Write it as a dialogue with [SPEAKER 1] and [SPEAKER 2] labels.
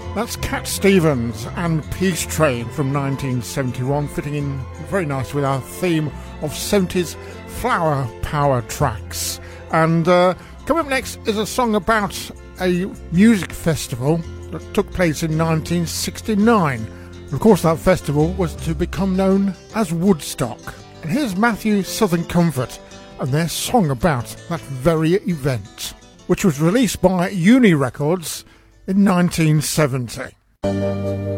[SPEAKER 1] That's Cat Stevens and Peace Train from 1971, fitting in very nice with our theme of 70s flower power tracks. And coming up next is a song about a music festival that took place in 1969. And of course that festival was to become known as Woodstock. And here's Matthew Southern Comfort and their song about that very event, which was released by Uni Records in 1970.